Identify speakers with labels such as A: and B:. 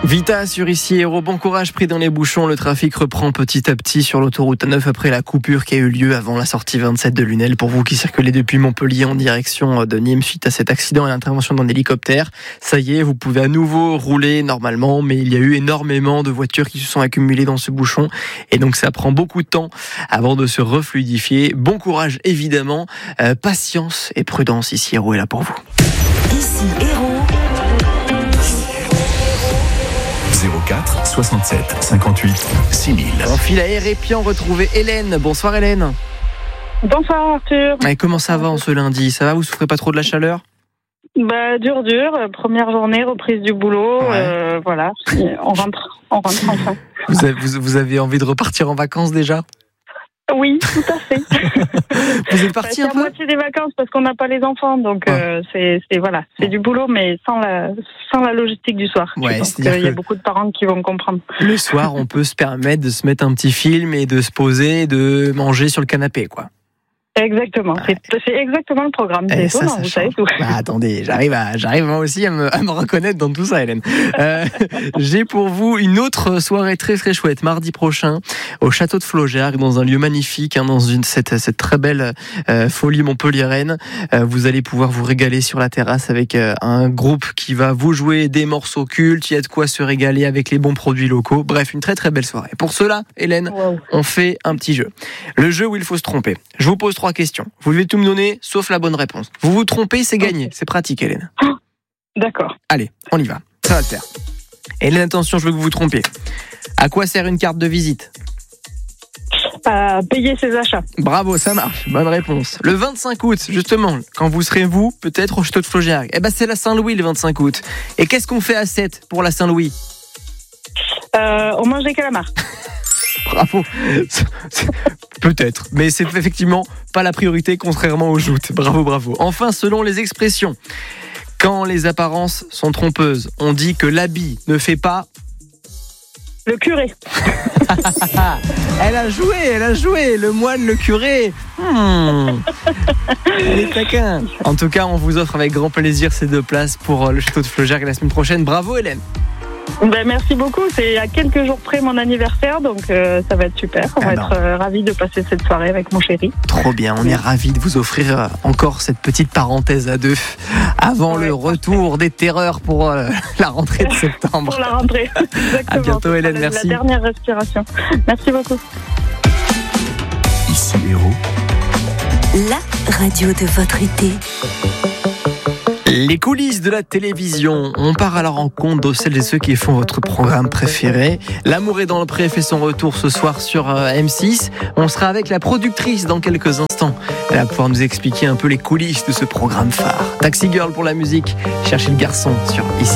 A: Vita sur Ici Héros, bon courage pris dans les bouchons. Le trafic reprend petit à petit sur l'autoroute A9 après la coupure qui a eu lieu avant la sortie 27 de Lunel. Pour vous qui circulez depuis Montpellier en direction de Nîmes suite à cet accident et l'intervention d'un hélicoptère, ça y est, vous pouvez à nouveau rouler normalement, mais il y a eu énormément de voitures qui se sont accumulées dans ce bouchon et donc ça prend beaucoup de temps avant de se refluidifier. Bon courage évidemment, patience et prudence. Ici Héros est là pour vous.
B: Ici Héros.
C: 04 67 58 6000.
A: On file à Hérépian retrouver Hélène. Bonsoir Hélène.
D: Bonsoir Arthur.
A: Et comment ça va en ce lundi ? Ça va, vous souffrez pas trop de la chaleur ?
D: Dur. Première journée, reprise du boulot.
A: Ouais.
D: Voilà, on rentre enfin.
A: Vous avez envie de repartir en vacances déjà ?
D: Oui, tout à fait.
A: Vous êtes parti un peu ?
D: C'est la moitié des vacances parce qu'on n'a pas les enfants, donc c'est du boulot, mais sans la logistique du soir.
A: Ouais,
D: je pense
A: c'est-à-dire
D: qu'il y a beaucoup de parents qui vont comprendre.
A: Le soir, on peut se permettre de se mettre un petit film et de se poser, de manger sur le canapé, quoi.
D: Exactement, ouais. C'est exactement le programme. C'est étonnant, vous savez tout.
A: Attendez, j'arrive moi aussi à me reconnaître dans tout ça, Hélène. J'ai pour vous une autre soirée très très chouette, mardi prochain, au château de Flaugergue, dans un lieu magnifique, dans cette très belle folie montpelliéraine. Vous allez pouvoir vous régaler sur la terrasse avec un groupe qui va vous jouer des morceaux cultes. Il y a de quoi se régaler avec les bons produits locaux. Bref, une très très belle soirée. Pour cela, Hélène, on fait un petit jeu. Le jeu où il faut se tromper. Je vous pose 3 questions. Vous devez tout me donner, sauf la bonne réponse. Vous vous trompez, c'est gagné. C'est pratique, Hélène.
D: D'accord.
A: Allez, on y va. Ça va le faire. Hélène, attention, je veux que vous vous trompiez. À quoi sert une carte de visite ?
D: À payer ses achats.
A: Bravo, ça marche. Bonne réponse. Le 25 août, justement, quand vous serez, peut-être au château de Flaugergue. C'est la Saint-Louis le 25 août. Et qu'est-ce qu'on fait à 7 pour la Saint-Louis ?
D: On mange des calamars.
A: Bravo. Peut-être, mais c'est effectivement pas la priorité, contrairement aux joutes. Bravo. Enfin, selon les expressions, quand les apparences sont trompeuses, on dit que l'habit ne fait pas...
D: Le curé.
A: Elle a joué, le moine, le curé. Elle est taquin. En tout cas, on vous offre avec grand plaisir ces 2 places pour le château de Flaugergue la semaine prochaine. Bravo Hélène.
D: Merci beaucoup, c'est à quelques jours près mon anniversaire, donc ça va être super. On va être ravis de passer cette soirée avec mon chéri.
A: Trop bien, on est ravis de vous offrir encore cette petite parenthèse à 2 avant le retour des terreurs pour la rentrée de septembre.
D: Pour la rentrée, exactement.
A: À bientôt Hélène, merci.
D: La dernière respiration. Merci beaucoup.
C: Ici Héros,
B: La radio de votre été.
A: Les coulisses de la télévision. On part à la rencontre de celles et ceux qui font votre programme préféré. L'amour est dans le pré fait son retour ce soir sur M6. On sera avec la productrice dans quelques instants. Elle va pouvoir nous expliquer un peu les coulisses de ce programme phare. Taxi Girl pour la musique. Cherchez le garçon sur Ici.